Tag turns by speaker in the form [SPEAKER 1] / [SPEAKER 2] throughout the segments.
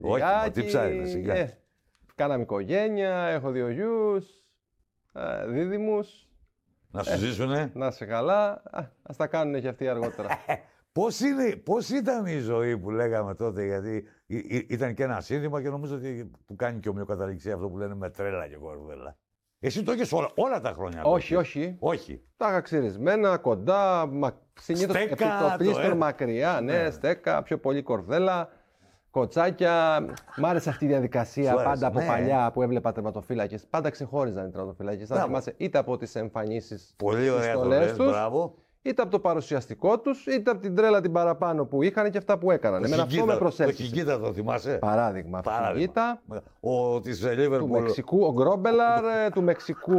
[SPEAKER 1] Όχι, τι ψάχνετε, σιγά.
[SPEAKER 2] Κάναμε οικογένεια, έχω 2 γιους, δίδυμους.
[SPEAKER 1] Να σου ζήσουνε.
[SPEAKER 2] Να είσαι καλά. Ας τα κάνουν και αυτοί αργότερα.
[SPEAKER 1] Πώς ήταν η ζωή που λέγαμε τότε, γιατί ήταν και ένα σύνθημα και νομίζω ότι που κάνει και ομοιοκαταληξία αυτό που λένε με τρέλα και κορδέλα. Εσύ το έχεις όλα τα χρόνια.
[SPEAKER 2] Όχι. Τα είχα ξυρισμένα, κοντά, συνήθως επιτοπλίστων μακριά. Ναι, στέκα, πιο πολύ κορδέλα, κοτσάκια. Μ' άρεσε αυτή η διαδικασία πάντα από παλιά που έβλεπα τερματοφύλακες. Πάντα ξεχώριζαν οι τερματοφύλακες. Θα θυμάσαι είτε από τις εμφανίσεις,
[SPEAKER 1] πολύ ωραία το λες, μπράβο.
[SPEAKER 2] Είτε από το παρουσιαστικό τους, είτε από την τρέλα την παραπάνω που είχαν και αυτά που έκαναν. Εμένα αυτό με προσέλκυσε.
[SPEAKER 1] Το Χιγκίτα το θυμάσαι.
[SPEAKER 2] Παράδειγμα. Χιγκίτα.
[SPEAKER 1] Ο της Λίβερπουλ.
[SPEAKER 2] Του Μεξικού, ο Γκρόμπελαρ, του Μεξικού.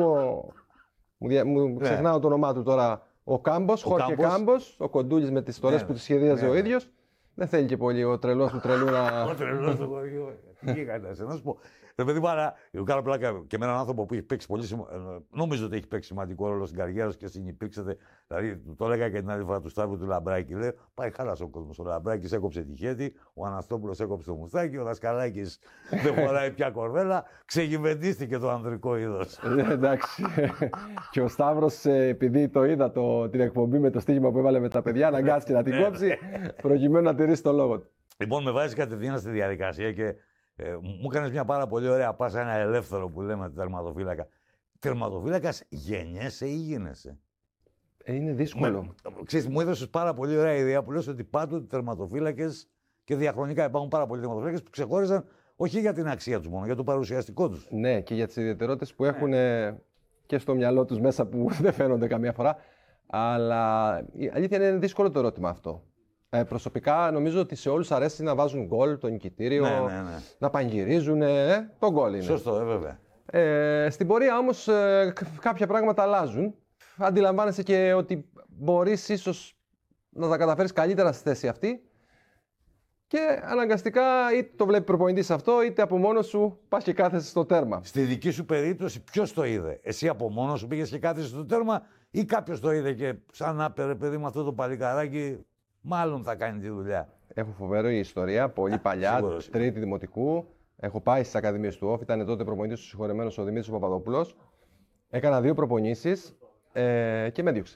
[SPEAKER 2] Μου ξεχνάω το όνομά του τώρα. Ο Κάμπος, Χόρχε Κάμπος. Ο Κοντούλης με τις στολές που τις σχεδίαζε ο ίδιος. Δεν θέλει και πολύ ο τρελός του τρελού να.
[SPEAKER 1] Ο τρελός του χωριού. Γίγαντας. Να σου πω. Ρε παιδί, πάρα, εγώ κάνω πλάκα και με έναν άνθρωπο που έχει παίξει πολύ νομίζω ότι έχει παίξει σημαντικό ρόλο στην καριέρα σου και συνυπήρξατε. Δηλαδή, το έλεγα και την άλλη φορά του Σταύρου του Λαμπράκη. Λέει: πάει χάλασε ο κόσμος. Ο Λαμπράκης έκοψε τη χέτη, ο Αναστόπουλος έκοψε το μουστάκι, ο Δασκαλάκης δεν φοράει πια κορδέλα. Ξεγυμβεντίστηκε το ανδρικό είδος.
[SPEAKER 2] Εντάξει. Και ο Σταύρος, επειδή το είδα την εκπομπή με το στοίχημα που έβαλε με τα παιδιά, αναγκάστηκε να την κόψει προκειμένου να τηρήσει το λόγο του.
[SPEAKER 1] Λοιπόν, με βάζει κατευθείαν στη διαδικασία και. Μου έκανες μια πάρα πολύ ωραία πάσα, ένα ελεύθερο που λέμε τερματοφύλακα. Τερματοφύλακας γεννιέσαι ή γίνεσαι?
[SPEAKER 2] Είναι δύσκολο.
[SPEAKER 1] Ξέρεις, μου έδωσες πάρα πολύ ωραία ιδέα που λες ότι πάντοτε τερματοφύλακες και διαχρονικά υπάρχουν πάρα πολλοί τερματοφύλακες που ξεχώριζαν όχι για την αξία τους μόνο, για το παρουσιαστικό τους.
[SPEAKER 2] Ναι, και για τις ιδιαιτερότητες που έχουν και στο μυαλό τους μέσα που δεν φαίνονται καμία φορά. Αλλά η αλήθεια είναι δύσκολο το ερώτημα αυτό. Προσωπικά νομίζω ότι σε όλους αρέσει να βάζουν γκολ το νικητήριο, να πανηγυρίζουν. Το γκολ είναι.
[SPEAKER 1] Σωστό, βέβαια.
[SPEAKER 2] Στην πορεία όμως κάποια πράγματα αλλάζουν. Αντιλαμβάνεσαι και ότι μπορείς ίσως να τα καταφέρεις καλύτερα στη θέση αυτή και αναγκαστικά είτε το βλέπει προπονητής αυτό, είτε από μόνος σου πας και κάθεσαι στο τέρμα.
[SPEAKER 1] Στη δική σου περίπτωση ποιος το είδε? Εσύ από μόνος σου πήγες και κάθεσαι στο τέρμα ή κάποιος το είδε και σαν να παιδί με αυτό το παλικαράκι μάλλον θα κάνει τη δουλειά?
[SPEAKER 2] Έχω φοβερή ιστορία, πολύ παλιά, τρίτη δημοτικού. Έχω πάει στις ακαδημίες του ΟΦ, ήταν τότε προπονητής ο συγχωρεμένος ο Δημήτρης Παπαδόπουλος. Έκανα 2 προπονήσεις και με έδιωξε.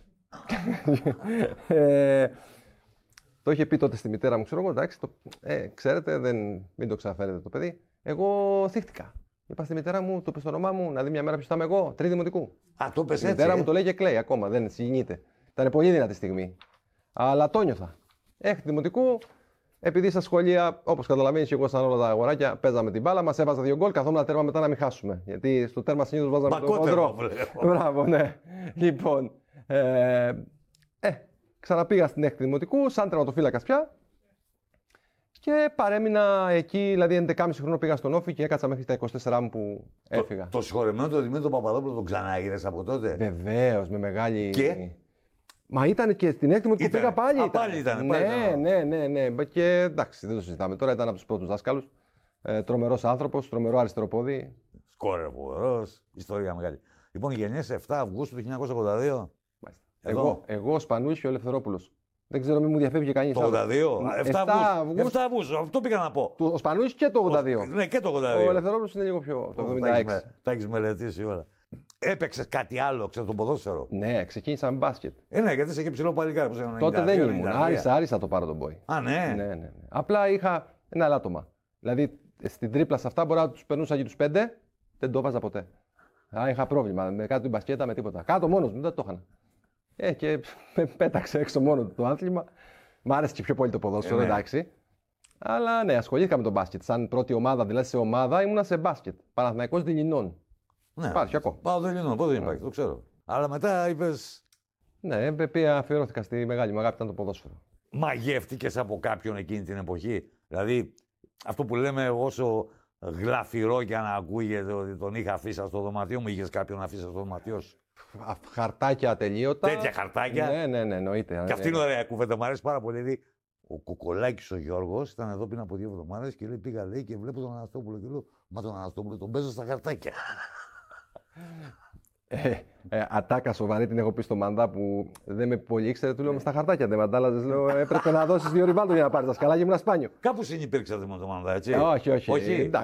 [SPEAKER 2] Το είχε πει τότε στη μητέρα μου, ξέρω εγώ, εντάξει, ξέρετε, μην το ξαναφέρετε το παιδί. Εγώ θύχτηκα. Είπα στη μητέρα μου, το είπε στο όνομά μου, να δει μια μέρα ποιος θα είμαι εγώ, τρίτη δημοτικού.
[SPEAKER 1] Το πες έτσι.
[SPEAKER 2] Η μητέρα μου το λέει και κλαίει ακόμα, δεν συγκινείται. Ήταν πολύ δυνατή στιγμή. Αλλά το νιώθα. Έκτη δημοτικού, επειδή στα σχολεία, όπως καταλαβαίνεις και εγώ, σαν όλα τα αγοράκια, παίζαμε την μπάλα, μας έβαζα 2 γκολ, καθόμουν τέρμα μετά να μην χάσουμε. Γιατί στο τέρμα συνήθως βάζαμε τον χοντρό. Μπράβο, ναι. Λοιπόν, ξαναπήγα στην έκτη δημοτικού, σαν τερματοφύλακας πια. Και παρέμεινα εκεί, δηλαδή 11,5 χρόνο πήγα στον Όφη και έκατσα μέχρι τα 24 μου που έφυγα.
[SPEAKER 1] Το συγχωρεμένο το Δημήτρη Παπαδόπουλο τον ξαναείδες από τότε?
[SPEAKER 2] Βεβαίως, με μεγάλη.
[SPEAKER 1] Και?
[SPEAKER 2] Μα ήταν και στην έκτη μου που πήγα πάλι.
[SPEAKER 1] Πάλι ήταν.
[SPEAKER 2] Ναι. Και εντάξει, δεν το συζητάμε τώρα. Ήταν από τους πρώτους δάσκαλους. Τρομερός άνθρωπος, τρομερό αριστεροπόδι.
[SPEAKER 1] Σκόρε, φοβερός. Ιστορία μεγάλη. Λοιπόν, γεννιέσαι 7 Αυγούστου του 1982.
[SPEAKER 2] Εγώ, ο Σπανούλης και ο Ελευθερόπουλος. Δεν ξέρω, μην μου διαφεύγει κανείς.
[SPEAKER 1] Το 82. 7 Αυγούστου. Αυτό πήγα να πω.
[SPEAKER 2] Ο Σπανούλης και το 82.
[SPEAKER 1] Ναι, και το 82.
[SPEAKER 2] Ο Ελευθερόπουλος είναι λίγο πιο. Το 76.
[SPEAKER 1] Τα έχεις μελετήσει όλα. Έπαιξες κάτι άλλο, ξέρω, το ποδόσφαιρο?
[SPEAKER 2] Ναι, ξεκίνησα με μπάσκετ.
[SPEAKER 1] Ναι, γιατί είσαι και ψηλό παλικάρι.
[SPEAKER 2] Τότε δεν ήμουν. Άρισα το πάρω τον Μπόι.
[SPEAKER 1] Ναι.
[SPEAKER 2] Απλά είχα ένα ελάττωμα. Δηλαδή στην τρίπλα σε αυτά μπορεί να του περνούσα και του 5, δεν το έβαζα ποτέ. Είχα πρόβλημα με κάτω την μπασκέτα, με τίποτα. Κάτω μόνος μου, δεν το είχα. Και πέταξε έξω μόνο του το άθλημα. Μ' άρεσε και πιο πολύ το ποδόσφαιρο, εντάξει. Αλλά ναι, ασχολήθηκα με το μπάσκετ. Σαν πρώτη ομάδα, δηλαδή σε ομάδα, ήμουνα σε μπάσκετ. Παναθηναϊκός Δειλινών.
[SPEAKER 1] Ναι,
[SPEAKER 2] υπάρχει ακόμα.
[SPEAKER 1] Πάω Δειλινών, πότε δεν υπάρχει, το ξέρω. Αλλά μετά είπες.
[SPEAKER 2] Ναι, αφιερώθηκα στη μεγάλη μου αγάπη, ήταν το ποδόσφαιρο.
[SPEAKER 1] Μαγεύτηκες από κάποιον εκείνη την εποχή? Δηλαδή, αυτό που λέμε όσο γλαφυρό για να ακούγεται ότι τον είχα αφήσει στο δωματίο μου, είχες κάποιον αφήσει στο δωματιό σου?
[SPEAKER 2] Χαρτάκια ατελείωτα.
[SPEAKER 1] Τέτοια χαρτάκια.
[SPEAKER 2] Ναι, εννοείται.
[SPEAKER 1] Και αυτή είναι ωραία κουβέντα, μου αρέσει πάρα πολύ. Δηλαδή, ο Κοκολάκης ο Γιώργος ήταν εδώ πριν από 2 εβδομάδες και λέει: πήγα λέει και βλέπω τον Αναστόπουλο και λέω: μα τον Αναστόπουλο τον παίζω στα χαρτάκια.
[SPEAKER 2] Ατάκα σοβαρή την έχω πει στο Μαντά που δεν με πολύ ήξερε. Του λέω με στα χαρτάκια δεν μαντάλαζε. Λέω έπρεπε να δώσει 2 ριβάλτο για να πάρει τα σκαλάκια, ήμουν σπάνιο.
[SPEAKER 1] Κάπου συνυπήρξατε με το Μανδά, έτσι.
[SPEAKER 2] Όχι.
[SPEAKER 1] Όχι.
[SPEAKER 2] Εντάξει,